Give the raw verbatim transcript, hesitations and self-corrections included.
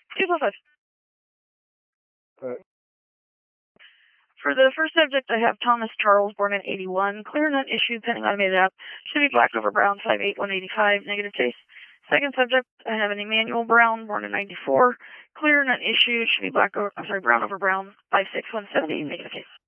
two plus five. Uh, For the first subject, I have Thomas Charles, born in eighty-one. Clear none issued, pending automated app. Should be black over brown, five eight one eighty-five, negative taste. Second subject, I have an Emmanuel Brown, born in ninety-four. Clear none issued, should be black over, I'm sorry, brown over brown, five six one seventy, negative taste.